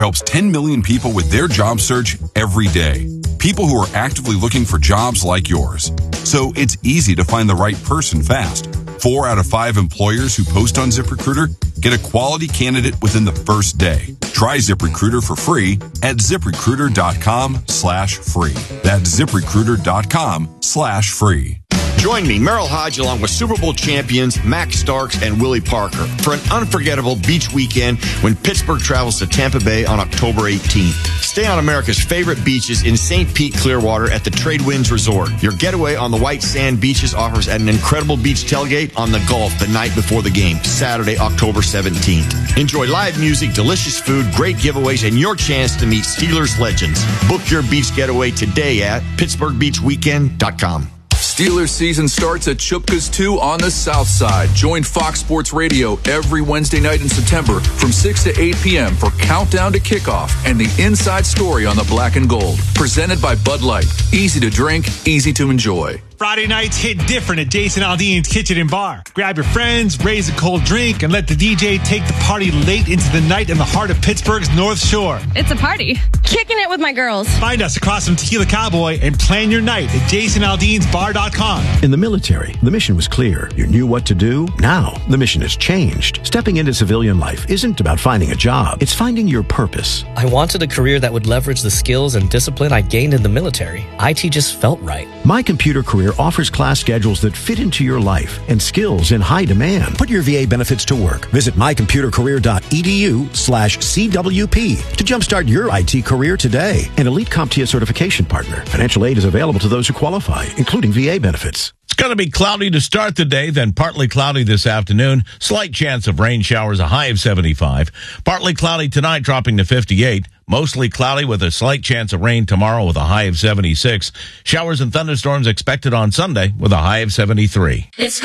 helps 10 million people with their job search every day. People who are actively looking for jobs like yours. So it's easy to find the right person fast. 4 out of 5 employers who post on ZipRecruiter get a quality candidate within the first day. Try ZipRecruiter for free at ZipRecruiter.com/free. That's ZipRecruiter.com/free. Join me, Merrill Hodge, along with Super Bowl champions Max Starks and Willie Parker for an unforgettable beach weekend when Pittsburgh travels to Tampa Bay on October 18th. Stay on America's favorite beaches in St. Pete, Clearwater at the Trade Winds Resort. Your getaway on the white sand beaches offers an incredible beach tailgate on the Gulf the night before the game, Saturday, October 17th. Enjoy live music, delicious food, great giveaways, and your chance to meet Steelers legends. Book your beach getaway today at PittsburghBeachWeekend.com. Steelers season starts at Chupka's 2 on the South Side. Join Fox Sports Radio every Wednesday night in September from 6 to 8 p.m. for Countdown to Kickoff and the inside story on the black and gold. Presented by Bud Light. Easy to drink, easy to enjoy. Friday nights hit different at Jason Aldean's Kitchen and Bar. Grab your friends, raise a cold drink, and let the DJ take the party late into the night in the heart of Pittsburgh's North Shore. It's a party. Kicking it with my girls. Find us across from Tequila Cowboy and plan your night at JasonAldeansBar.com. In the military, the mission was clear. You knew what to do. Now, the mission has changed. Stepping into civilian life isn't about finding a job. It's finding your purpose. I wanted a career that would leverage the skills and discipline I gained in the military. IT just felt right. My Computer Career offers class schedules that fit into your life and skills in high demand. Put your VA benefits to work. Visit mycomputercareer.edu/CWP to jumpstart your IT career today. An elite CompTIA certification partner. Financial aid is available to those who qualify, including VA benefits. It's going to be cloudy to start the day, then partly cloudy this afternoon. Slight chance of rain showers, a high of 75. Partly cloudy tonight, dropping to 58. Mostly cloudy with a slight chance of rain tomorrow with a high of 76. Showers and thunderstorms expected on Sunday with a high of 73.